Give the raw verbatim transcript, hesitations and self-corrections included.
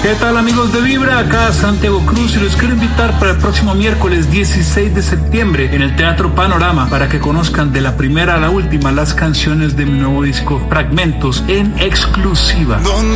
¿Qué tal, amigos de Vibra? Acá Santiago Cruz y los quiero invitar para el próximo miércoles dieciséis de septiembre en el Teatro Panorama para que conozcan de la primera a la última las canciones de mi nuevo disco Fragmentos en exclusiva.